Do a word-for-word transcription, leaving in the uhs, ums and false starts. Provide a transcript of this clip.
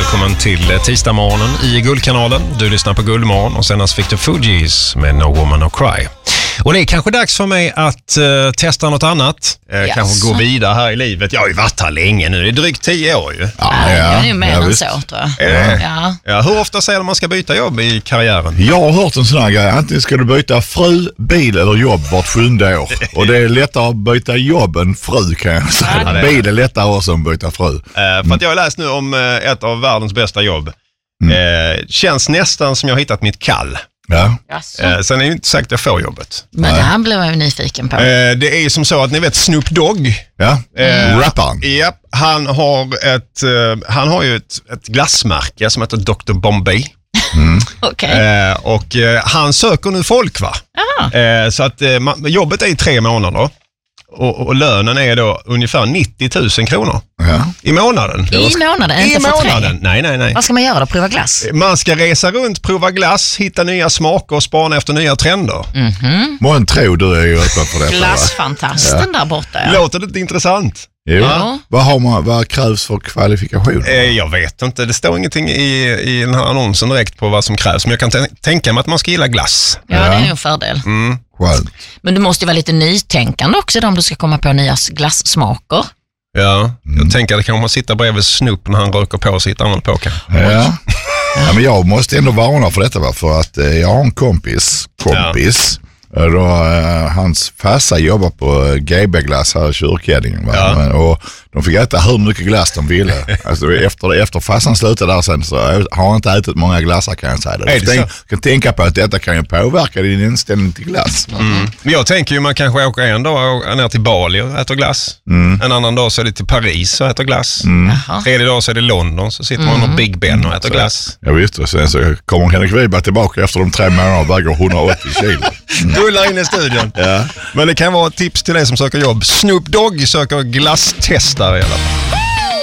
välkommen till tisdagsmorgonen i Guldkanalen. Du lyssnar på Guldmorgon och senast fick du Fugees med No Woman No Cry. Och det är kanske dags för mig att uh, testa något annat. Uh, yes. Kanske gå vidare här i livet. Jag har ju varit här länge nu. Det är drygt tio år ju. Ja, ja, jag är ju mer ja, än visst. så, tror jag. Uh, ja. Ja, hur ofta säger man ska byta jobb i karriären? Jag har hört en sån här grej. Antingen ska du byta fru, bil eller jobb vart sjunde år. Och det är lättare att byta jobb än fru, kan jag säga. Ja, bil är lättare också än att byta fru. Uh, för att jag har läst nu om uh, ett av världens bästa jobb. Mm. Uh, känns nästan som jag har hittat mitt kall. Ja. Eh, sen är det inte säkert att jag får jobbet. Men det här blev jag ju nyfiken på. Eh, det är ju som så att ni vet Snoop Dogg. Ja, eh, rapparen. Japp, han har ett eh, han har ju ett, ett glassmärke som heter doktor Bombay. Mm. Okej. Eh, och eh, han söker nu folk, va? Eh, så att eh, man, jobbet är i tre månader. Och, och lönen är då ungefär nittio tusen kronor Ja. i månaden. I månaden, I inte för månaden. tre. Nej, nej, nej. Vad ska man göra då? Prova glass? Man ska resa runt, prova glass, hitta nya smaker och spana efter nya trender. Mhm. Mån tror du är ju öppen för detta. va? Glassfantasten där borta, ja. Låter det inte intressant? Jo. Ja. Vad, har man, vad krävs för kvalifikation? Eh, jag vet inte. Det står ingenting i, i den här annonsen direkt på vad som krävs. Men jag kan t- tänka mig att man ska gilla glass. Ja, det är nog en fördel. Mm. Skönt. Men du måste ju vara lite nytänkande också om du ska komma på nya glassmaker. Ja, jag tänker att det kan man sitta bredvid Snoop när han röker på och sitter han på kanske. Ja. Ja, men jag måste ändå varna för detta, va? För att eh, jag har en kompis, kompis. Då, eh, hans farsa jobbar på G B-glass här i Kyrkgäddingen. Va? Ja. Men, och de fick äta hur mycket glass de ville. Alltså, efter, efter farsan slutade där sen så har han inte ätit många glassar, kan jag säga. Är det Du tänk, så? kan tänka på att detta kan ju påverka din inställning till glass. Mm. Men jag tänker ju man kanske åker en dag ner till Bali och äter glass. Mm. En annan dag så är det till Paris och äter glass. Jaha. Tredje dag så är det London, så sitter man och Big Ben och äter glass. Ja, visst, och sen så kommer Henrik Wiberg tillbaka efter de tre månaderna och väger hundraåttio kilo. Rullar in i studion. Ja. Men det kan vara ett tips till dig som söker jobb. Snoop Dogg söker glasstestare i alla fall.